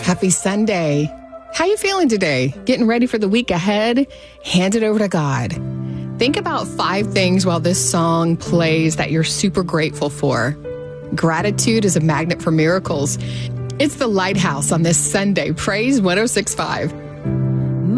Happy Sunday. How you feeling today? Getting ready for the week ahead? Hand it over to God. Think about 5 things while this song plays that you're super grateful for. Gratitude is a magnet for miracles. It's the Lighthouse on this Sunday. Praise 106.5.